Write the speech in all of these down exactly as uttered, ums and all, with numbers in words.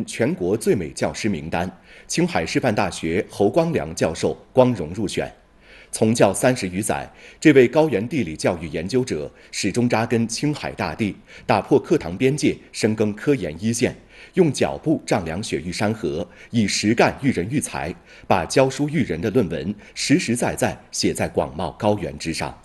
年全国最美教师名单，青海师范大学侯光良教授光荣入选。从教三十余载，这位高原地理教育研究者始终扎根青海大地，打破课堂边界，深耕科研一线，用脚步丈量雪域山河，以实干育人育才，把教书育人的论文实实在在写在广袤高原之上。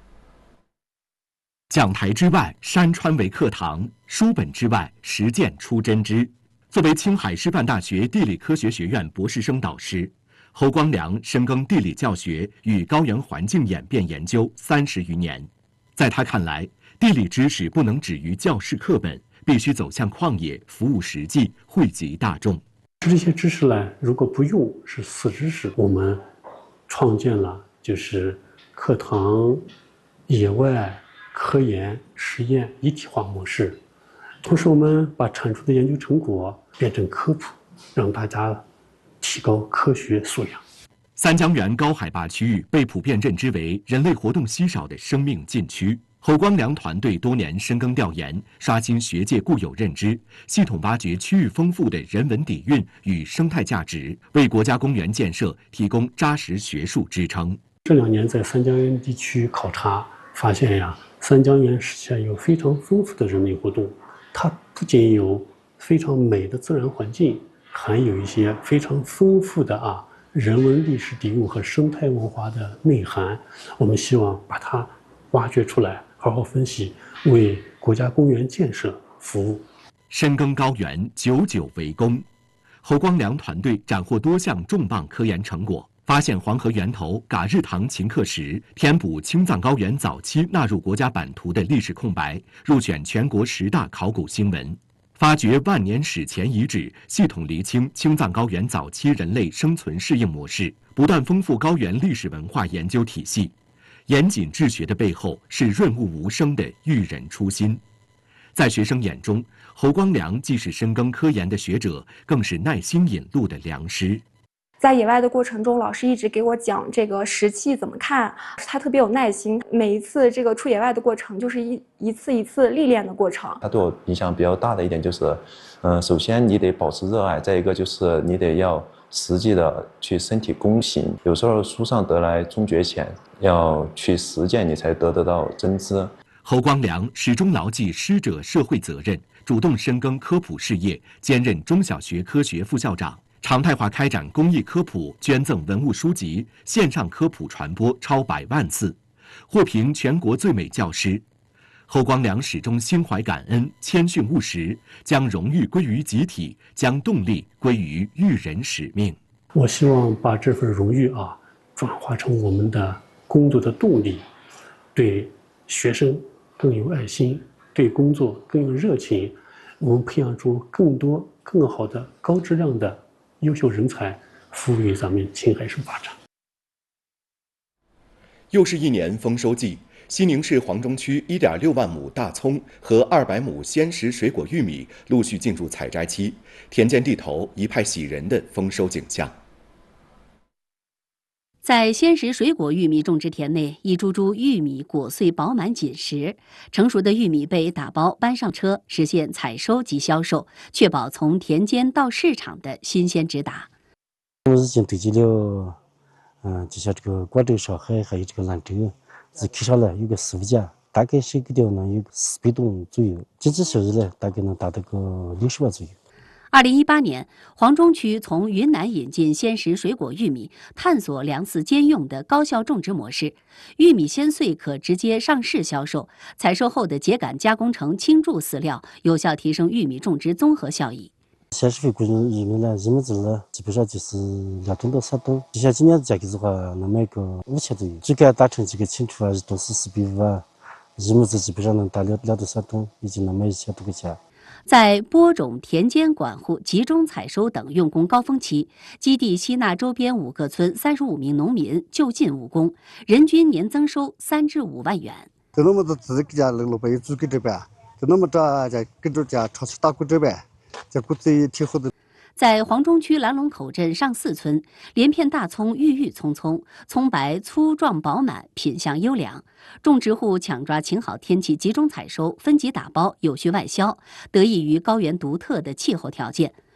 讲台之外，山川为课堂；书本之外，实践出真知。作为青海师范大学地理科学学院博士生导师，侯光良深耕地理教学与高原环境演变研究三十余年。在他看来，地理知识不能止于教室课本，必须走向旷野，服务实际，惠及大众。 这些知识呢，如果不用是死知识。我们创建了就是课堂、野外、科研、实验一体化模式，同时我们把产出的研究成果变成科普，让大家提高科学素养。 三江源高海拔区域被普遍认知为人类活动稀少的生命禁区。侯光良团队多年深耕调研，刷新学界固有认知，系统挖掘区域丰富的人文底蕴与生态价值，为国家公园建设提供扎实学术支撑。 这两年在三江源地区考察发现呀，三江源实现有非常丰富的人类活动，它不仅有非常美的自然环境，还有一些非常丰富的啊人文历史底蕴和生态文化的内涵。我们希望把它挖掘出来，好好分析，为国家公园建设服务。 深耕高原，久久为功。侯光良团队斩获多项重磅科研成果，发现黄河源头嘎日塘秦刻石，填补青藏高原早期纳入国家版图的历史空白，入选全国十大考古新闻。发掘万年史前遗址，系统厘清青藏高原早期人类生存适应模式，不断丰富高原历史文化研究体系。严谨治学的背后是润物无声的育人初心。在学生眼中，侯光良既是深耕科研的学者，更是耐心引路的良师。 在野外的过程中，老师一直给我讲这个石器怎么看，他特别有耐心。每一次这个出野外的过程，就是一一次一次历练的过程。 他对我影响比较大的一点就是，嗯、呃，首先你得保持热爱，再一个就是你得要实际的去身体力行。有时候书上得来终觉浅，要去实践，你才得得到真知。 侯光良始终牢记师者社会责任，主动深耕科普事业，兼任中小学科学副校长。常态化开展公益科普，捐赠文物书籍，线上科普传播超百万次，获评全国最美教师。侯光良始终心怀感恩，谦逊务实，将荣誉归于集体，将动力归于育人使命。 我希望把这份荣誉啊，转化成我们的工作的动力，对学生更有爱心，对工作更有热情。我们培养出更多更好的高质量的优秀人才，服务于咱们青海省发展。 又是一年丰收季，西宁市黄中区一点六万亩大葱和二百亩鲜食水果玉米陆续进入采摘期，田间地头一派喜人的丰收景象。 在鲜食水果玉米种植田内，一株株玉米果穗饱满紧实，成熟的玉米被打包搬上车，实现采收及销售，确保从田间到市场的新鲜直达。 我已经对接了，嗯，就像这个广州、上海还有这个兰州，是开上了有个四五家，大概收购掉能有个四百吨左右，经济收入呢大概能达到个六十万左右。 二零一八年，黄中区从云南引进鲜食水果玉米，探索粮食兼用的高效种植模式。玉米鲜穗可直接上市销售，采收后的秸秆加工成青贮饲料，有效提升玉米种植综合效益。 鲜食水果玉米呢，人们种呢基本上就是两吨到三吨，就像今年的价格的话，能卖个五千左右。秸秆打成这个青贮啊，都是四百五啊，人们这基本上能打两两到三吨，已经能卖一千多块钱。 在播种、田间管护、集中采收等用工高峰期，基地吸纳周边五个村三十五名农民就近务工，人均年增收三至五万元。 就那么多自己家老板有租给这边，就那么着在跟着家长期打工这边，在估计挺好的。 在黄中区蓝龙口镇上四村，连片大葱郁郁葱葱，葱白粗壮饱满，品相优良。种植户抢抓晴好天气，集中采收，分级打包，有序外销，得益于高原独特的气候条件。